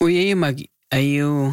ويا mag ayu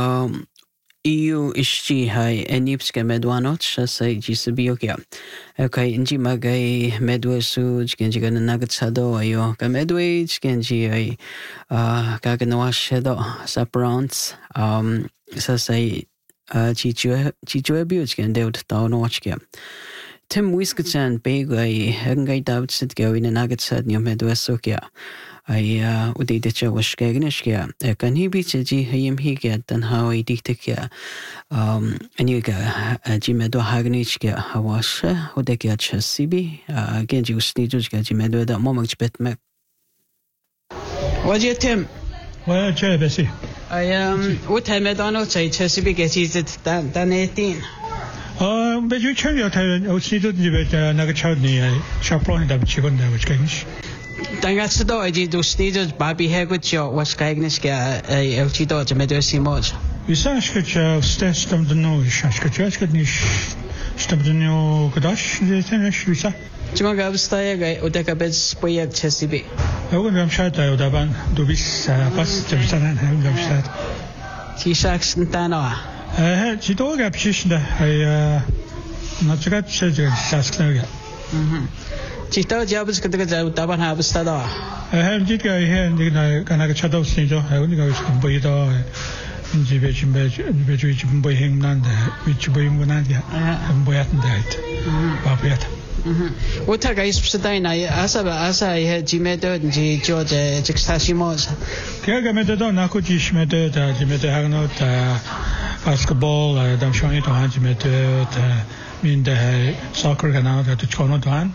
EU ishti hai enipska medwanot sai jisbiokia. Okay, inji magay medwesu genji gana nagatsado ayo ka medwe genji ay kaganawashedo sa bronze sa sai chichue biuts gen deut tawnotchkia. Tim Wiskachan Begay Hangay David Sidgo in a nagatsad new medwesukia. I udiditcha was skagnishkia. Can he be Ji him he get than how I dictakia and you ga Jimedo Hagnichkia Hawasha, Udekia Chasibi, again you sneakers get Jimedo that moment bet me. What's your Tim? Well, Chair Bessie. What time I don't know, say Chasibi gets it than 18. But you turn your time, I was needed to bet Nagachadni, Chaplon, that chicken that was Gainish. Tangatsado, I did those needed Bobby Hagucho was Gagnishka, a Chito to Medosimoj. We saw Stem the nose, Shashkachnish, Stem the new Kadash, the tennis, we saw. Chimagabstaya, Udekabets, Poyat Chesibi. I wouldn't have shot out of Ban, Dubis, Past Jemson, and have shot. T-Shacks and Tanoa. She told a position I not got surgery, Sasknaga. Chito Jabs could get out of Habstada. I have did go here and I shadow sneaker. I only go to Boydo in the Veggie Boy him Nanda, which Boy Munandia, and Boyat died. Babiat. What a guy Sadina, as I had Jimedo and George Jextashimos. Kagamedo, Nakujish Medo, Jimedo Hagnot, basketball, I'm showing it to Hanjimedo, mean the soccer can out at the Chonotan.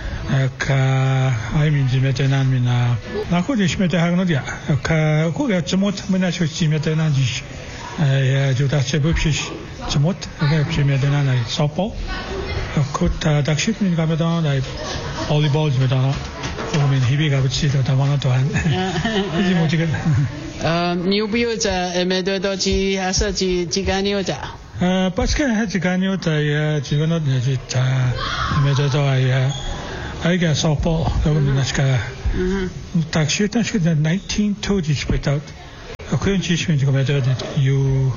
I mean, Jimetenan Mina, Nakudish Metahagnodia, who got Jamot Menashu Jimetanandish, Judachebush, Jamot, Jimetenan, softball, could Dakship in Gamadon, like volleyball, Medana, I mean, he got to the Tamanato. New builds a Medodochi, Asaji, Giganioja. Pascal had Giganiota, Giganot, Medodo. I got softball. I wouldn't Naska. Takshit, I should have 19 toadies without a couldn't teach me to come at you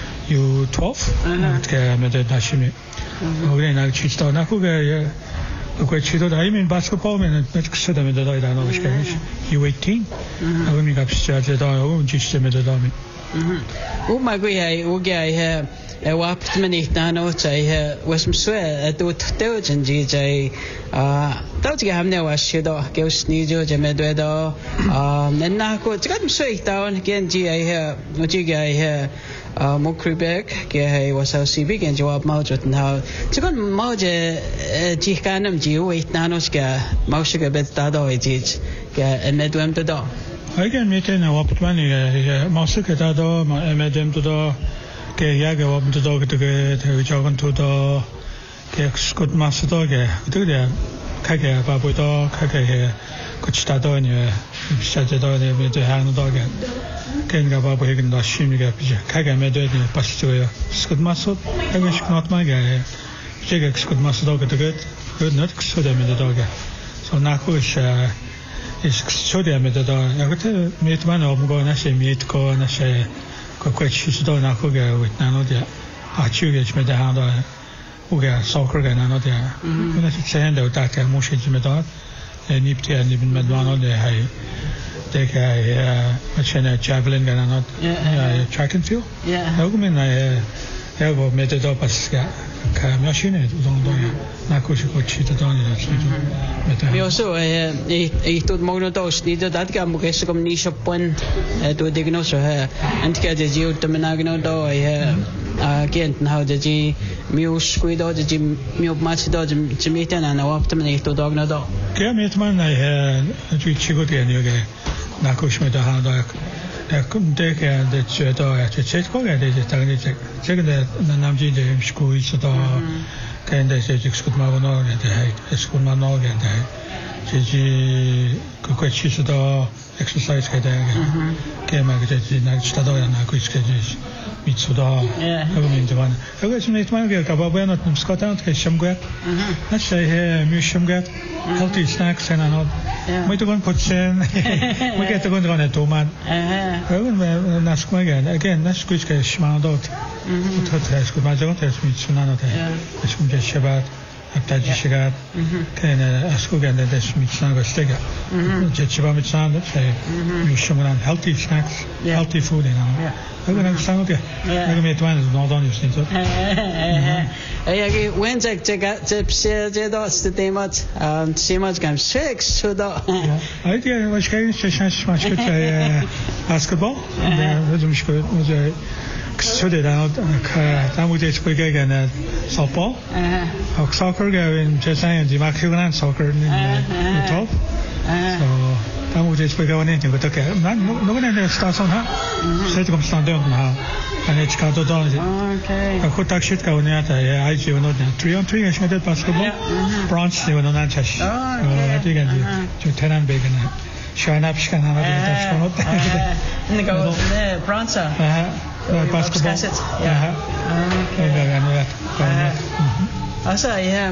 12. I met a Nashimi. Then I teach down Nakuga. I mean basketball and said I don't know which Spanish. You 18. I wouldn't have started. I won't teach them at the dummy. Oh my god, I have. Wapt men niet na nooit zei was hem zwaar doet en die zei dat je hem nou was je daar geus niet zo je met daar en na goed ik had hem zwaar down again die hij wat je hij Mokribek hij was al CB en jawab maujud nou je kon mauje die kan hem die weet na nooit je mausje bet daar die en met hem te daar ik kan met een wapt man mausje daar maar met hem te daar Yaga open the dog to get a jogging to the good master dog. Do the Kaka Babu dog, Kaka could start on you, shut the door with the hand dog. Kenga Babu Hagen, the Shimiga, Kaka made it in Pastoria. Scud muscle, I wish not my guy. Jagax could master dog to get good not so them in the dog. So Nakush is so them in the dog. I got to meet one of them go and I say meet go and I say. Quite she's done a cougar with Nanodia. I choose me the hand who got soccer and another. When I say that I motion to me dog, and Nipti and even Medwano, they take a javelin and another track and field. Yeah, I mean, I have made it up as machine. It was on the Nakushiko cheated on it. We also I thought Mognodos needed that guy Mukesum Nisha Point to diagnose her and get the Jew to Menagno do again how the G Muse Squido, the Jim Mule Machido, Jimitan and optimally to Dogno do. Gamitman, I had a Chigoty and you get Nakush with the hand. I couldn't take the Cheto at the Chetco, I did it. Check the Namji, the school is the dog. And they said, "Excuse my no, and they excuse my no, and they could choose the exercise. Came out the next day, and I could mitsuda. Ögömintivan. Ögösmét már kell kababban nem szkatánat kell semgát. Nasai műsemgát. Healthy snacks and anod. Muito bom pode ser. Muito é bom é tomar. Nas coisas again nas coisas que chamam dot. Tudo é isso mas eu tenho muito nada até. Acho que já chegar até de chegar. Que acho que ainda deixo muito nada chega. Já chegou muito nada sei. Műsemgát healthy snacks, healthy food you know. Eu não sei o que. Eu me tomo não dá nisso então. Aí when je pse je do stemat semat gam sex so do. Aí eu acho que a gente mais que é basketball. Eu acho que 그초대다 다무제 스포게가나 softball. soccer가 이제 사이언지 마크그란 soccer는 top. So 다무제 스포게가는 지금 어떻게 난 누구나 스타선하 세트금 스타던하 아니 치카도도 오케이 그 딱시트가 오냐다 아이지 오는 3-on-3 하시면 basketball bronze 오는 한 차시 어디가 좀 테란 베가나 샤이납 시간 하나 더 시간 근데 네 bronze basketball. Ja. Asa ja.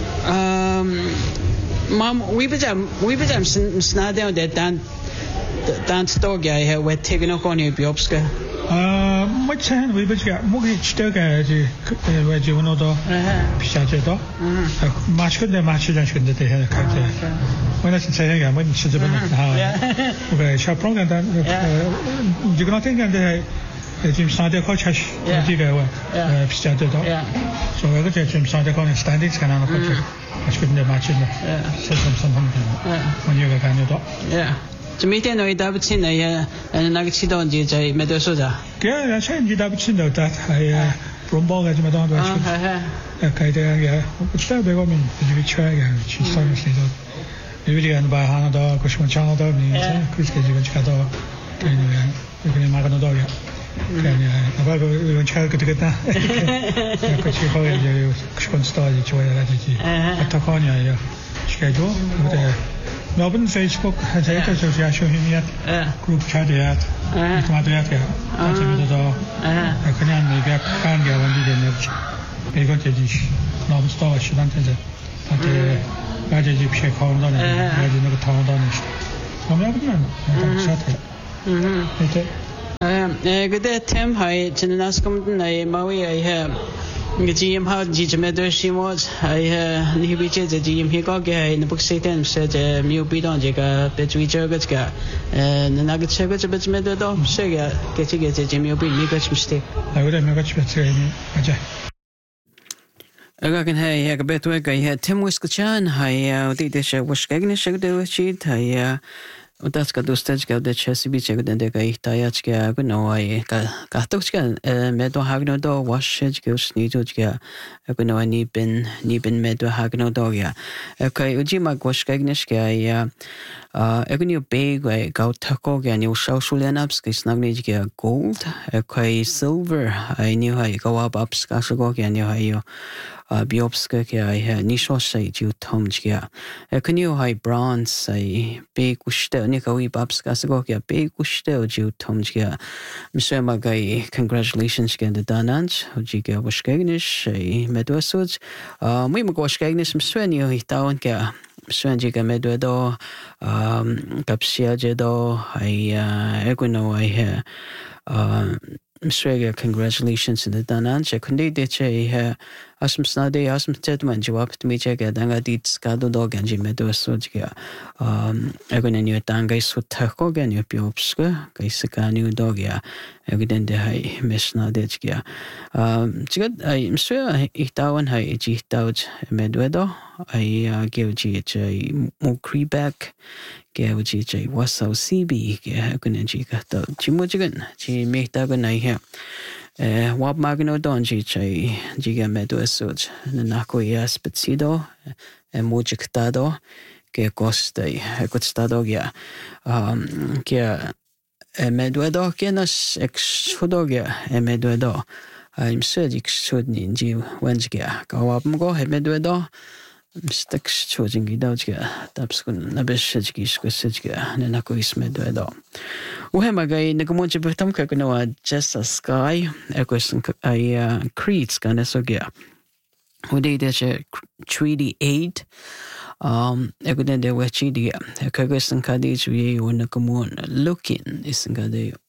Mom, we became snadde det dan stod jag här vet tegen nog kon ju biopska. Vad sen vi became mycket stöga vad ju nog då. Pichaje då. Matchkunde matchen kunde det här kanske. Men jag säger jag men så det blir. Okej, så program där. Du kan inte det 지금 상대가 차시 어디가 와 비슷하대도 so 이거 지금 상대가 스탠딩스 가는 거 같죠 아쉽게 맞추네 세점 선언되는 원유가 가능도 지금 너희 다붙이네 나가 치던 이제 메더소다 그 차인지 다붙인다 다 브롬볼 가지고 도 아쉽게 가이드가 부터 배우면 이제 쳐야 치선을 해서 우리가 봐 하나 더 고시면 장어도 미세 그렇게 지금 가도 그냥 막아도 돼요 그냥 아빠가 이런 차를 그때겠다. 같이 거기 이제 스폰서도 좋아야 되지. 어떻게 하냐요. 시켜줘. 근데 너분 페이스북 제가 소셜 쇼미디어 그룹 차대야. 이마도야. 아침에도 그냥 내가 간 게 원디 되는 이거 되지. 너분 스토어 시간대인데. 한테 가지 집에 가운데는 가지 내가 타운다는. 그러면 그냥 차대. 이제 그때 템 하이 지나스컴 나이 마위 아이해 지금 하 지점에도 시모즈 아이해 니비체 지금 히가게 하이 너북세텐 세제 미우비던 제가 배주이저가 나가 최고 접점에도 세게 개치게 지금 미우비 미가치 미스테 그래 미가치 미스테 맞아 Again, hey, I bet we got Tim Wiskachan. Hi, the dish was getting a shake the cheat. Hi, that's got those stage got the chessy beach and the guy Tayachka. I know I got those meadow hagno dog, wash it, go sneeze. I know I need been meadow hagno dog. Okay, Ujima was getting a sky. Even your big way, go taco and your social ups, snugly gold. Okay, silver. I knew how you go up, scashago, and you how you. Biopska I nisho say you tomjia. Can you high bronze say big ushte nika we babska sago big ushte you tomjia. Mr. Magai, congratulations again the dananch, Jiga Washkagnish, a medwasuj. We magwashkagnish mswenio hitawan ka. Swenjiga medwedo, Kapsia jedo, I equino I hear. Mswega, congratulations to the dananch. I couldn't ditch asm snade, asm tetman, jawab to me check a danga dit scado dog and jimedo sojga. Egon new danga sut tako and your piopska, Gaisaka new dog ya, Egden de high mesna dechgia. Chigad, I'm sure itawan high jitouch medwedo. I give GH a mokri back. Give GH a wasaw CB, Gakunajiga, Chimojigan, G make dagan I hear. Wab magno don GH Giga meduasuj, Nanako yas betsido, and mojictado, que coste, a good stadogia. Kia medwedo, genas ex hodogia, a medwedo. I'm surgic should ninji wensgia. Go up and go, a medwedo. Sticks choosing it out. That's good. Nabishijki squisijga, and Nako is medwedo. Uhemagay nagamunti betam ka kunawa Just a Sky ekwesin ay Creeds kana sogya. Uday de Treaty 8 ekuden de wachidi ekwesin kadi chuye wona kamun looking isin kade